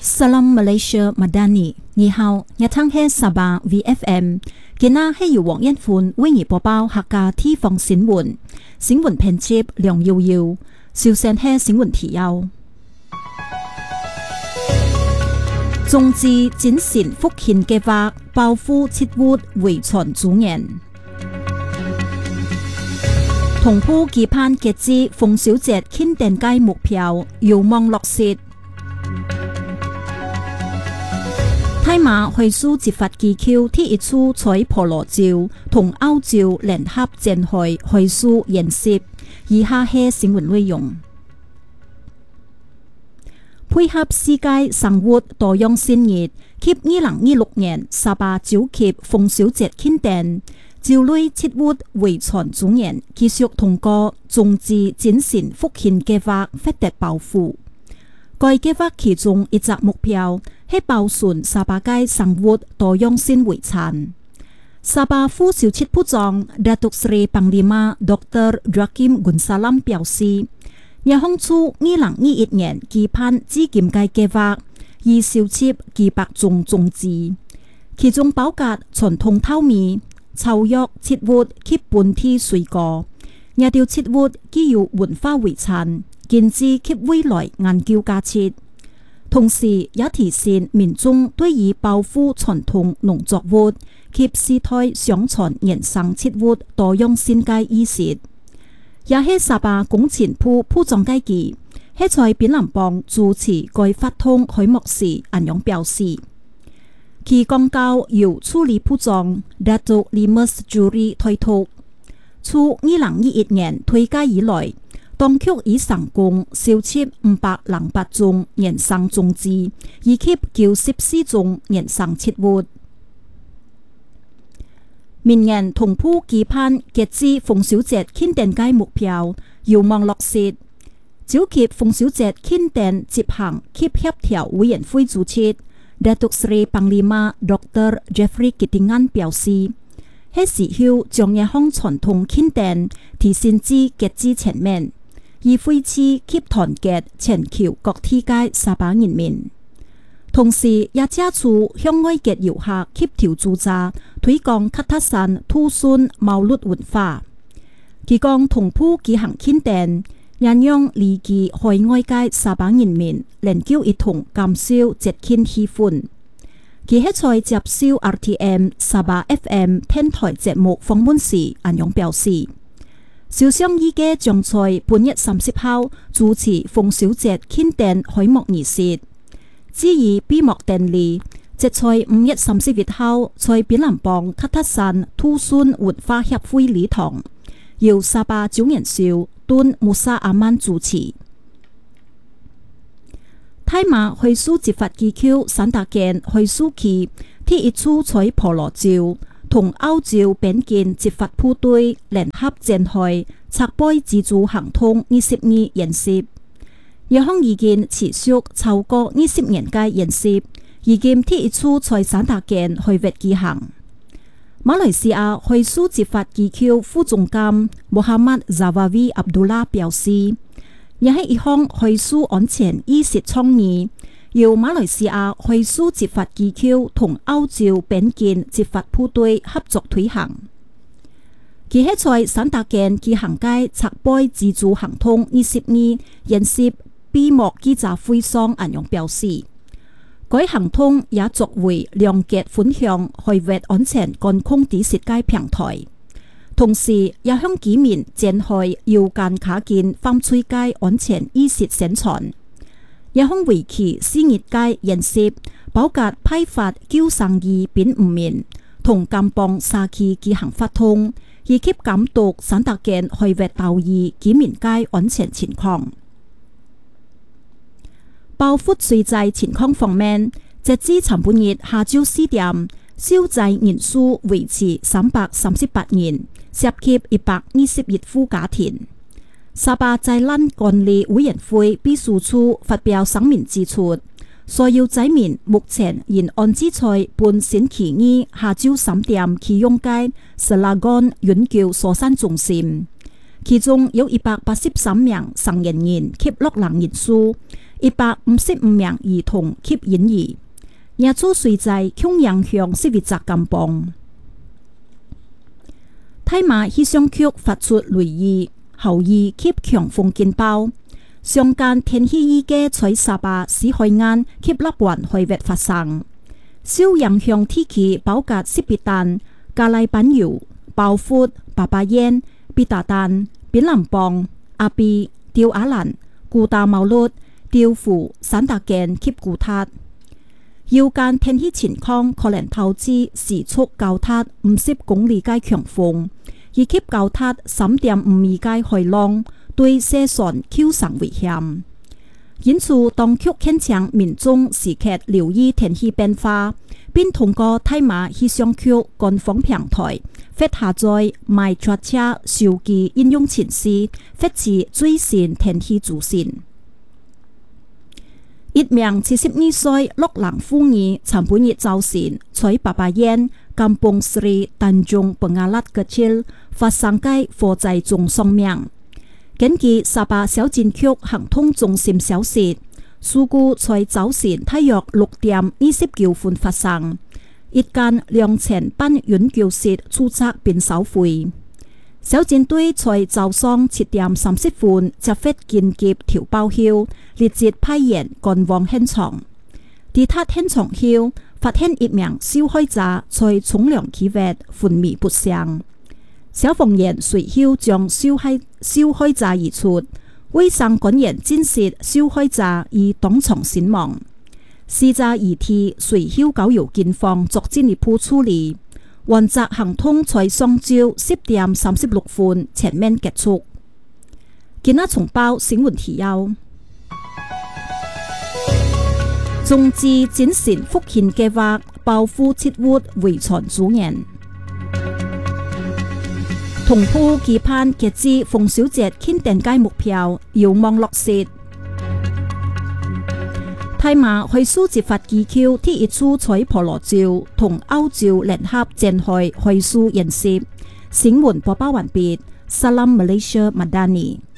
Salam Malaysia Madani， 你好，我聽係沙巴 VFM， 今日係由黃恩歡為你播報客家地方新聞，新聞編輯梁耀耀，首先係新聞提要。眾志展現福建計劃，保護切活遺傳主人。同步期盼截至鳳小節慶典嘅目標，有望落實。大馬會書執法機構第一次在婆羅洲同澳洲聯合展開會書演習，以下係新聞內容。配合世界生活多樣性日及2026年18週期鳳小節慶典，照類切活遺傳主人繼續通過眾志展現福建計劃獲得保護。該計劃其中一則目標係保存沙巴嘅生活多樣性遺產。沙巴副小切部長 Datuk Seri Panglima Dr. Joaquim Gunsalam 表示，也向出2021年期盼資金嘅計劃，以小切幾百種種子，其中包括傳統豆米、草藥、切活及本地水果，也條切活具有文化遺產。建設及未來研究價值，同時也提醒民眾對於保護傳統農作物及世代相傳原生切活多樣性嘅意識。也係沙巴工錢部部長階級喺在檳榔幫主持該發通開幕時安樣表示，其廣告由處理部長 Datuk Limas Juri 推託，自2021年推介以來，當局已成功銷毀508種原生種子，以及94種原生切活。明年同步期盼截至鳳小節慶典嘅目標，有望落實。召集鳳小節慶典執行及協調委員會主席 Datuk Seri Panglima Dr. Jeffrey Kitingan 表示，係時候將一項傳統慶典提升至截至前面，以維持及團結全球各地嘅沙巴人民，同時也借助向外嘅遊客及調駐者推廣喀塔山土孫毛律文化。佢講同步舉行慶典，也讓離居海外嘅沙巴人民能夠一同感受節慶氣氛。佢喺在接受 RTM 沙巴 FM 電台節目訪問時，安樣表示，小商議嘅將在本月30號主持鳳小節慶典開幕儀式，至於閉幕典禮，則在5月31號在檳榔幫喀塔山土孫文化協會禮堂，由沙巴總元少敦穆沙阿曼主持。大馬會書執法機構散達間會書期第一次在婆羅洲同澳洲邊境執法部隊聯合展開賊背自主行通22演習，一項已經持續超過20年嘅演習，已經第一次在散達間去域舉行。馬來西亞會書執法機構副總監穆罕默德扎瓦維阿卜杜拉表示，也係一項會書安全意識倡議，由馬來西亞會書執法機構同澳洲邊境執法部隊合作推行。佢喺在散達間舉行嘅賊背自主行通22演習閉幕記者會上安樣表示，該行通也作為兩極分享海域安全管控知識嘅平台，同時也向居民展開要間卡件犯罪嘅安全意識宣傳。也向為期4日嘅演習，包括派發932便5面，同甘榜沙期舉行發通，以及監督散達間海域道義居民嘅安全情況。保護水災情況方面，截至尋半日下晝4點，受災人數維持338人，涉及121戶家庭。沙巴災難管理委員會秘書處發表聲明指出，所有災民目前仍安置在本星期二下晝3點啟用嘅斯拉干永久疏散中心，其中有183名成年人及6人人數， 155名兒童及嬰兒，也做隨在恐影響設備責金榜。大馬氣象局發出雷雨、豪雨及強風警報，上間天氣預計在沙巴市海岸及立灣海域發生。受影響地區包括西必丹、加麗班尤、包括巴巴燕、必達丹、檳榔邦、阿比、吊阿蘭、古達茂律、吊湖、散達根及古塔。夜間天氣情況可能導致時速高達50公里嘅強風，以及高達3.5米嘅海浪，對舄船構成危險。因此，當局懇請民眾時刻留意天氣變化，並通過大馬氣象局官方平台或下載 MyTracker 手機應用程式，獲知最新天氣資訊。一名72歲洛蘭婦女尋本日早晨在巴巴燕Kampung Sri Tanjung Pengalat Kecil發生嘅火災中喪命。根據沙巴小戰區行通中心消息，事故在早晨大約6:29分發生，一間2層半永久式住宅便燒毀。小戰隊在早上7:30分接獲緊急調報後，立即派員趕往現場。抵達現場後，發現一名受害者在沖涼區域昏迷不詳。消防員隨後將受害者移出，衛生官員證實受害者已當場死亡。死者遺體隨後交由警方作進一步處理。原則行通在上晝10:36分全面結束。今日重報新聞提要：中資精神復興計劃保護切活遺傳資源。同步期盼截至逢小節慶典嘅目標有望落實。大馬海事執法機構第一次在婆羅洲同歐洲聯合展開海事演習。新聞播報完畢。Salam Malaysia Madani。